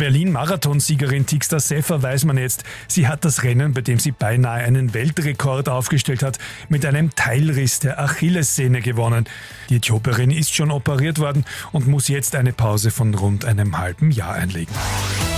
Berlin-Marathonsiegerin Tigsta Sefa weiß man jetzt, sie hat das Rennen, bei dem sie beinahe einen Weltrekord aufgestellt hat, mit einem Teilriss der Achillessehne gewonnen. Die Äthiopierin ist schon operiert worden und muss jetzt eine Pause von rund einem halben Jahr einlegen.